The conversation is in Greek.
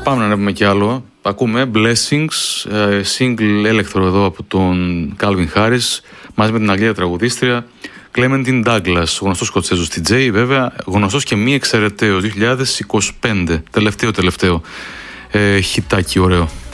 Πάμε να ανέβουμε κι άλλο. Ακούμε Blessings, single έλεκτρο εδώ από τον Calvin Harris, μαζί με την Αγγλία τραγουδίστρια Clementine Douglas, γνωστός Σκοτσέζος DJ, βέβαια, γνωστός και μη εξαιρεταίο, 2025, τελευταίο, χιτάκι ωραίο.